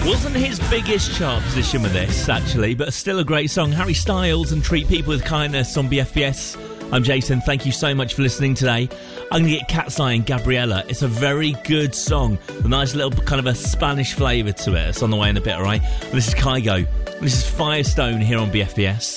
Wasn't his biggest chart position with this, actually, but still a great song. Harry Styles and Treat People With Kindness on BFBS. I'm Jason. Thank you so much for listening today. I'm going to get Cat's Eye and Gabriella. It's a very good song. A nice little kind of a Spanish flavour to it. It's on the way in a bit, all right? This is Kygo. This is Firestone here on BFBS.